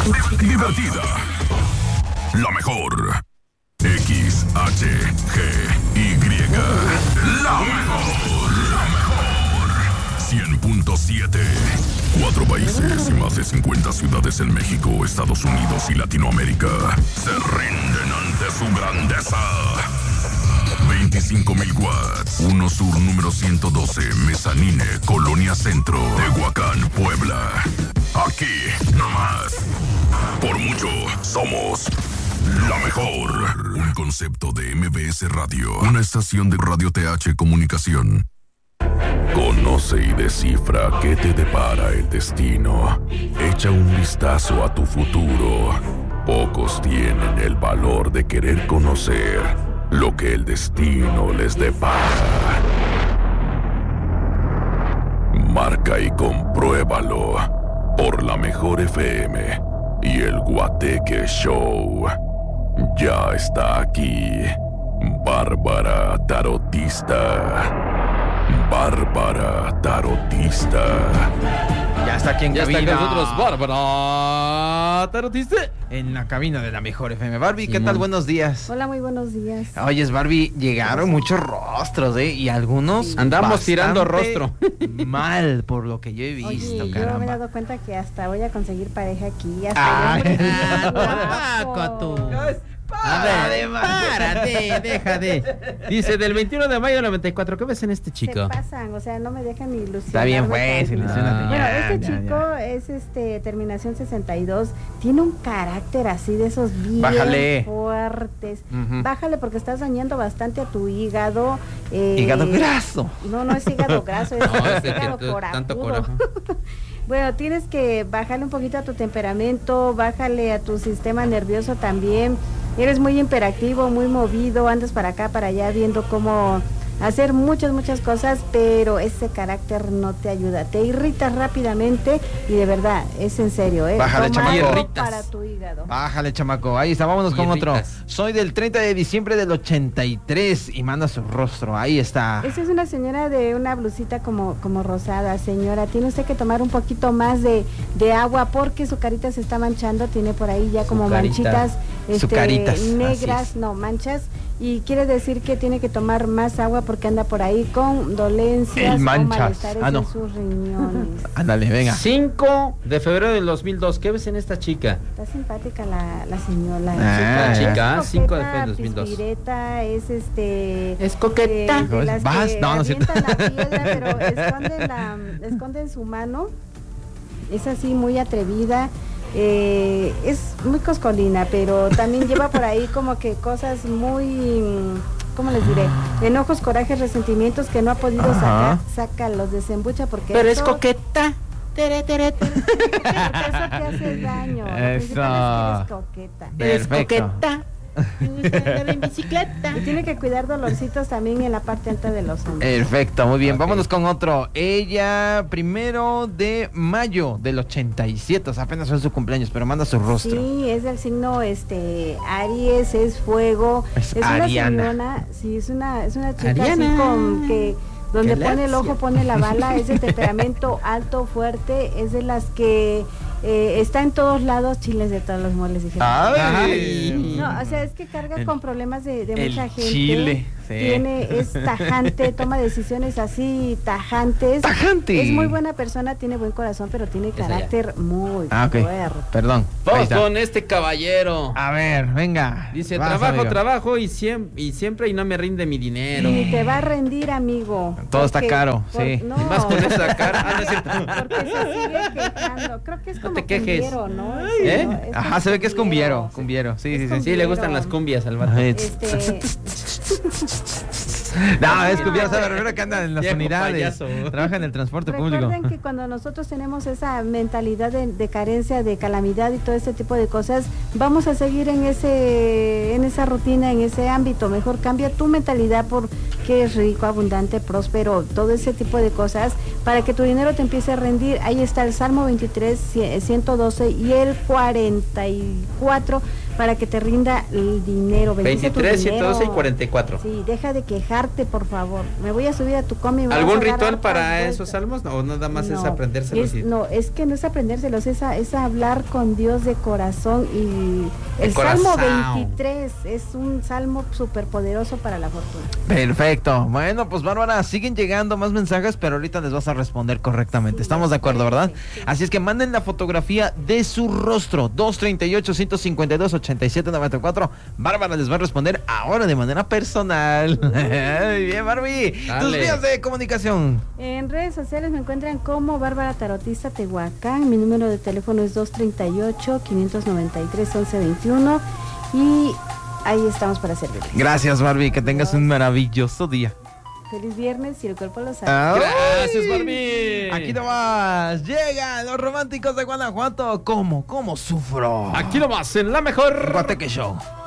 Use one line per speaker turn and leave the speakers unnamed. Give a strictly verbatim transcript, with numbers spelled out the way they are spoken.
divertida. La mejor. X, H, G, Y. La mejor. La mejor. cien punto siete. Cuatro países y más de cincuenta ciudades en México, Estados Unidos y Latinoamérica se rinden ante su grandeza. veinticinco mil watts. uno Sur número ciento doce, Mezanine, Colonia Centro, Tehuacán, Puebla. Aquí, nomás. Por mucho, somos la mejor. Un concepto de M B S Radio. Una estación de Radio T H Comunicación. Conoce y descifra qué te depara el destino. Echa un vistazo a tu futuro. Pocos tienen el valor de querer conocer lo que el destino les depara. Marca y compruébalo por la mejor F M y el Guateque Show. Ya está aquí Bárbara Tarotista. Bárbara Tarotista.
Ya está aquí en
ya
cabina.
Ya está con nosotros Bárbara Tarotista.
En la cabina de la mejor F M. Barbie, ¿qué tal? Buenos días.
Hola, muy buenos días.
Oye, Barbie, llegaron muchos rostros, ¿eh? Y algunos
Sí.
Andamos tirando rostro.
Mal, por lo que yo he visto,
Oye,
caramba.
yo me he dado cuenta que hasta voy a conseguir pareja aquí. Hasta
Ay,
yo
Paco, tú. A ver, párate, deja de. Dice, del veintiuno de mayo del noventa y cuatro, ¿qué ves en este chico?
Se pasan, o sea, no me dejan ni ilusionar.
Está bien, pues, ilusionate.
Bueno,
Ya,
este
ya,
chico
ya.
es este terminación sesenta y dos, tiene un carácter así de esos bien
Bájale.
fuertes.
Ujú.
Bájale porque estás dañando bastante a tu hígado. eh,
Hígado graso.
No, no es hígado graso, es,
No,
es
es de que
hígado
tú- tanto
corajudo.
coraje.
Bueno, tienes que bajarle un poquito a tu temperamento, bájale a tu sistema nervioso también. Eres muy hiperactivo, muy movido, andas para acá, para allá, viendo cómo hacer muchas, muchas cosas, pero ese carácter no te ayuda. Te irritas rápidamente y de verdad, es en serio, ¿eh?
Bájale,
Toma
chamaco.
algo
Irritas.
para tu hígado.
Bájale, chamaco. Ahí está, vámonos con otro.
Hierritas.
Soy del treinta de diciembre del ochenta y tres y manda su rostro. Ahí está.
Esta es una señora de una blusita como, como rosada, señora. Tiene usted que tomar un poquito más de, de agua porque su carita se está manchando. Tiene por ahí ya
Su
como
carita.
manchitas
Su
este,
caritas, así
negras,
es.
no, manchas. Y quiere decir que tiene que tomar más agua porque anda por ahí con dolencias
El manchas.
o malestares
Ah, no.
en sus riñones.
Ándale, venga.
cinco de febrero del dos mil dos, ¿qué ves en esta chica?
Está simpática la, la señora. La
Ah,
chica,
chica,
Es
cinco de
coqueta,
febrero del dos mil dos.
pispireta, es este...
Es coqueta.
de- de las
Vas,
que
no, no es cierto.
avientan la piedra, pero esconden, la, esconden su mano. Es así muy atrevida. Eh, es muy coscolina, pero también lleva por ahí como que cosas muy... ¿Cómo les diré? Enojos, corajes, resentimientos que no ha podido
Ajá.
sacar. Sácalos, desembucha porque
Pero es
eso-
coqueta. Tere, tere, tere.
porque eso te hace daño. Lo
Eso.
principal es que eres coqueta.
Es
Perfecto.
coqueta. Me gusta andar en bicicleta.
Y tiene que cuidar dolorcitos también en la parte alta de los hombros.
Perfecto, muy bien.
Ok.
Vámonos con otro. Ella, primero de mayo del ochenta y siete, o sea, apenas fue su cumpleaños, pero manda su rostro.
Sí, es del signo este Aries, es fuego.
Es
una
ariana.
señora, sí, es una, es una chica
Ariana.
así con que donde
Qué
pone el
lacia.
ojo pone la bala, es de temperamento alto, fuerte, es de las que eh, está en todos lados, chiles de todos los moles, dijeron.
Ay.
No, o sea, es que carga
El-
con problemas de, de
el
mucha gente.
chile, sí.
Tiene, es tajante, toma decisiones así tajantes.
¡Tajante!
Es muy buena persona, tiene buen corazón, pero tiene
Esa ya.
carácter muy
Ah, ok.
fuerte.
Perdón. Ahí
Vamos
está.
con este caballero.
A ver, venga.
Dice,
Vas,
trabajo,
amigo.
trabajo y siempre, y siempre y no me rinde mi dinero.
Y te va a rendir, amigo.
Todo está caro, sí.
No,
Y más con esa cara. Ah, no es cierto.
porque se sigue quejando. Creo que es
No
como
te quejes.
cumbiero, ¿no? Eso,
¿Eh?
¿no? Es
Ajá,
como
se ve que es cumbiero.
cumbiero.
Cumbiero, sí,
Es
sí, sí.
Sí, le gustan las cumbias al vato.
Ay,
Este,
No, es cumbiero, o sea, me refiero a que anda en las
Viejo
unidades.
payaso.
Trabaja en el transporte
recuerden
público.
que cuando nosotros tenemos esa mentalidad de, de carencia, de calamidad y todo este tipo de cosas, vamos a seguir en ese, en esa rutina, en ese ámbito. Mejor cambia tu mentalidad por que es rico, abundante, próspero, todo ese tipo de cosas, para que tu dinero te empiece a rendir. Ahí está el Salmo veintitrés, ciento doce y el cuarenta y cuatro. para que te rinda el dinero.
veintitrés, ciento doce y cuarenta y cuatro.
Sí, deja de quejarte, por favor. Me voy a subir a tu cama y me
¿Algún
vas a
ritual
dar
para
vueltas.
esos salmos? No, nada más
no,
es aprendérselos.
Es,
y...
No, es que no es aprendérselos, es, a, es hablar con Dios de corazón. Y
el
el
corazón.
Salmo veintitrés es un salmo súper poderoso para la fortuna.
Perfecto. Bueno, pues Bárbara, siguen llegando más mensajes, pero ahorita les vas a responder correctamente.
Sí,
Estamos de acuerdo, ¿verdad?
sí, sí.
Así es que manden la fotografía de su rostro. dos treinta y ocho, ciento cincuenta y dos, ochenta y siete noventa y cuatro. Bárbara les va a responder ahora de manera personal. Muy bien, Barbie.
Dale.
Tus vías de comunicación.
En redes sociales me encuentran como Bárbara Tarotista Tehuacán. Mi número de teléfono es dos treinta y ocho, quinientos noventa y tres, once veintiuno. Y ahí estamos para servirles.
Gracias, Barbie. Que tengas un maravilloso día.
Feliz viernes, si el cuerpo lo sabe.
¡Ay!
Gracias, Barbie.
Aquí nomás llegan los románticos de Guanajuato. ¿Cómo? ¿Cómo sufro?
Aquí nomás, en la mejor
Guateque Show.